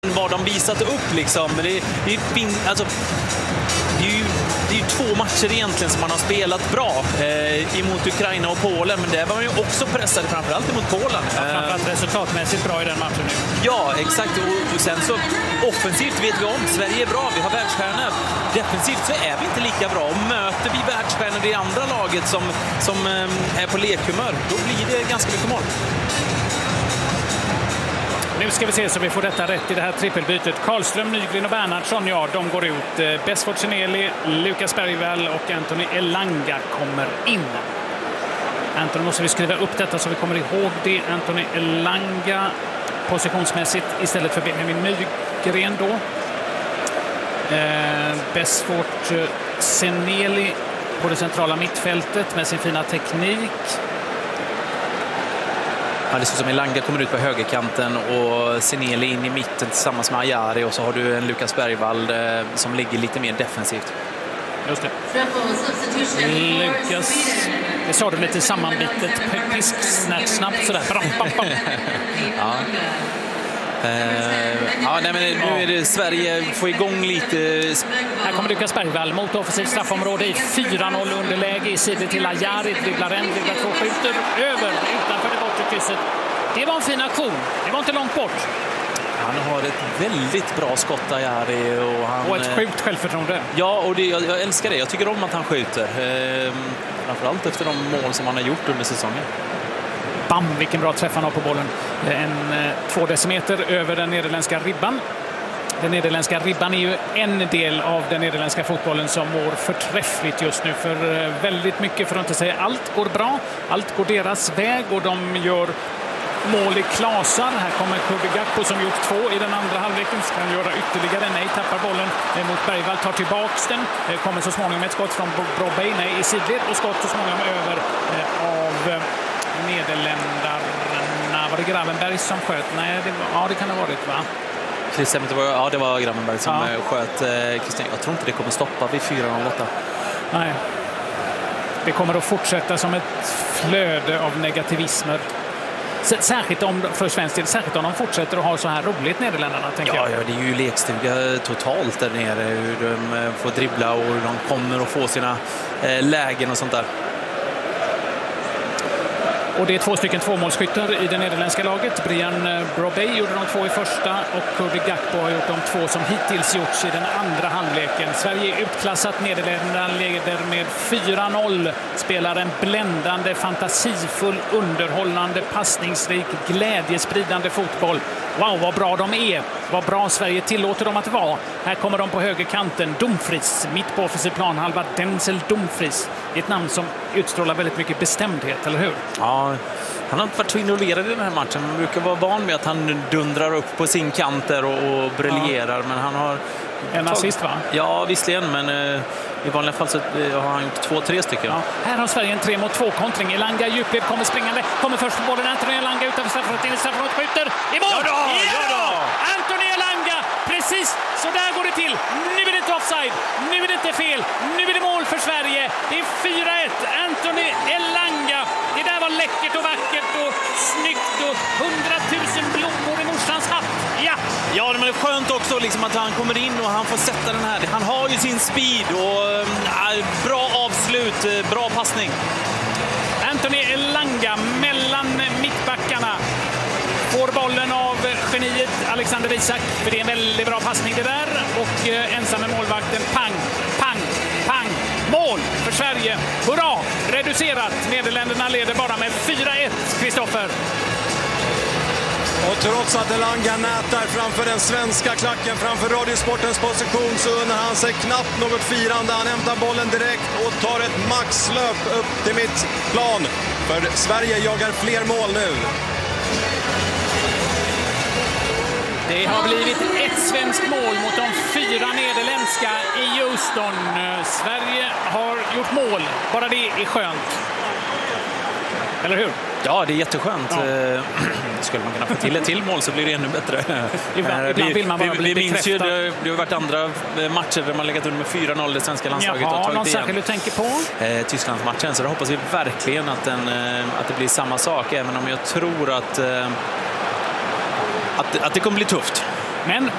vad de visat upp liksom. Det är ju 2 matcher egentligen som man har spelat bra emot Ukraina och Polen, men där var man ju också pressad framförallt emot Polen. Framförallt resultatmässigt bra i den matchen nu. Ja, exakt. Och sen så offensivt vet vi om, Sverige är bra, vi har världsstjärnor. Defensivt så är vi inte lika bra, och möter vi världsstjärnor i andra laget som är på lekhumör, då blir det ganska mycket mål. Nu ska vi se så vi får detta rätt i det här trippelbytet. Karlström, Nygren och Bernhardsson, ja, de går ut. Besford Seneli, Lukas Bergvall och Anthony Elanga kommer in. Anthony, måste vi skriva upp detta så vi kommer ihåg det. Anthony Elanga positionsmässigt istället för Benjamin Nygren då. Besford Seneli på det centrala mittfältet med sin fina teknik. Ja, det ser ut som Elanga kommer ut på högerkanten och Seneli in i mitten tillsammans med Ajari, och så har du en Lukas Bergvall som ligger lite mer defensivt. Just det. Lukas, det sa du lite sammanbitet, pisksnabbt sådär. Ja. Nej, men nu är det Sverige får igång lite. Här kommer Lukas Bergvall mot offensivt straffområde i 4-0 underläge i sidan till Ajari, dribblar 2, skjuter över utanför det bortre krysset. Det var en fin aktion, det var inte långt bort. Han har ett väldigt bra skott, Ajari, och ett sjukt självförtroende. Ja, och jag älskar det. Jag tycker om att han skjuter. Framförallt efter de mål som han har gjort under säsongen. Bam, vilken bra träff han har på bollen. 2 decimeter över den nederländska ribban. Den nederländska ribban är ju en del av den nederländska fotbollen som mår förträffligt just nu. För väldigt mycket, för att inte säga allt, går bra. Allt går deras väg och de gör mål i klasar. Här kommer Cody Gakpo som gjort 2 i den andra halvleken. Ska han göra ytterligare? Nej, tappar bollen mot Bergvall, tar tillbaks den. Kommer så småningom ett skott från Brobey, nej, i sidled, och skott så småningom över av Nederländarna. Var det Gravenberg som sköt? Nej, det kan det ha varit, va? Det var Gravenberg som sköt Christian. Jag tror inte det kommer stoppa vid 4-0 detta. Nej. Det kommer att fortsätta som ett flöde av negativismer. Särskilt för svensk del, särskilt om de fortsätter att ha så här roligt, Nederländerna, tänker jag. Ja, det är ju lekstuga totalt där nere. Hur de får dribbla och hur de kommer att få sina lägen och sånt där. Och det är 2 tvåmålsskyttar i det nederländska laget. Brian Brobey gjorde de 2 i första och Cody Gakpo har gjort de 2 som hittills gjorts i den andra halvleken. Sverige är utklassat, Nederländerna leder med 4-0. Spelar en bländande, fantasifull, underhållande, passningsrik, glädjespridande fotboll. Wow, vad bra de är. Vad bra Sverige tillåter dem att vara. Här kommer de på högerkanten. Dumfries, mitt på offensiv planhalva. Denzel Dumfries. Ett namn som utstrålar väldigt mycket bestämdhet, eller hur? Ja, han har inte varit så involverad i den här matchen. Man brukar vara van med att han dundrar upp på sin kanter och briljerar. Ja. Men han har... En assist, va? Ja, visserligen, men i vanliga fall så har han gjort 2-3 stycken. Ja. Här har Sverige en 3-mot-2-kontring. Elanga i djupled, kommer springande. Kommer först på bollen. Anthony Elanga utanför straffområdet. In i straffområdet, skjuter. I mål! Ja då! Anthony Elanga! Precis, så där går det till. Nu är det inte offside. Nu är det inte fel. Nu är det mål för Sverige. Det är 4-1. Anthony Elanga. Det där var läckert och vackert och snyggt och 100 000 blommor i morsans hatt. Ja, men det är skönt också liksom att han kommer in och han får sätta den här. Han har ju sin speed och bra avslut, bra passning. Anthony Elanga mellan mittbackarna. Får bollen av geniet Alexander Isak. För det är en väldigt bra passning det där. Och ensam med målvakten. Pang, pang, pang. Mål för Sverige. Hurra! Reducerat. Nederländerna leder bara med 4-1. Kristoffer. Och trots att Elanga nätar framför den svenska klacken, framför Radiosportens position, så unnar han sig knappt något firande. Han hämtar bollen direkt och tar ett maxlöp upp till mittplan. För Sverige jagar fler mål nu. Det har blivit ett svenskt mål mot de 4 nederländska i Houston. Sverige har gjort mål. Bara det är skönt. Eller hur? Ja, det är jätteskönt. Ja. Skulle man kunna få till ett till mål så blir det ännu bättre. Ibland vill man bara bli minns ju, det har varit andra matcher där man legat under med 4-0 det svenska landslaget. Jaha, och tagit någon särskild du tänker på? Tysklandsmatchen, så då hoppas vi verkligen att det blir samma sak, även om jag tror att det kommer bli tufft. Men